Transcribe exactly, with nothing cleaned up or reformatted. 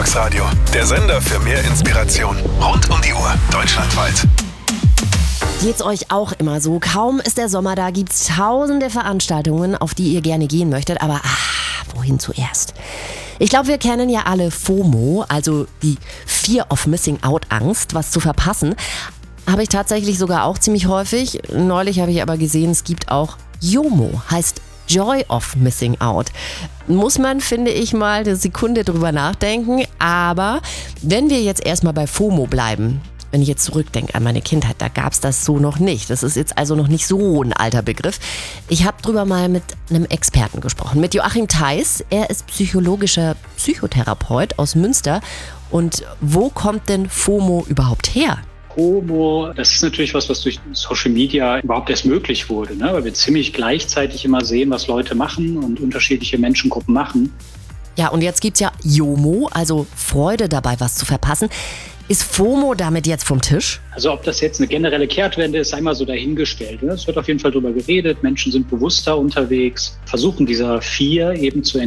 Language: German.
Volltagsradio, der Sender für mehr Inspiration. Rund um die Uhr, deutschlandweit. Geht's euch auch immer so? Kaum ist der Sommer da, gibt's tausende Veranstaltungen, auf die ihr gerne gehen möchtet, aber ah, wohin zuerst? Ich glaube, wir kennen ja alle FOMO, also die Fear of Missing Out Angst, was zu verpassen. Habe ich tatsächlich sogar auch ziemlich häufig. Neulich habe ich aber gesehen, es gibt auch JOMO, heißt Joy of Missing Out. Muss man, finde ich, mal eine Sekunde drüber nachdenken. Aber wenn wir jetzt erstmal bei FOMO bleiben, wenn ich jetzt zurückdenke an meine Kindheit, da gab es das so noch nicht. Das ist jetzt also noch nicht so ein alter Begriff. Ich habe drüber mal mit einem Experten gesprochen, mit Joachim Theis. Er ist psychologischer Psychotherapeut aus Münster. Und wo kommt denn FOMO überhaupt her? FOMO, das ist natürlich was, was durch Social Media überhaupt erst möglich wurde, ne? Weil wir ziemlich gleichzeitig immer sehen, was Leute machen und unterschiedliche Menschengruppen machen. Ja, und jetzt gibt's ja JOMO, also Freude dabei, was zu verpassen. Ist FOMO damit jetzt vom Tisch? Also ob das jetzt eine generelle Kehrtwende ist, einmal so dahingestellt. Ne? Es wird auf jeden Fall darüber geredet, Menschen sind bewusster unterwegs, versuchen dieser Fear eben zu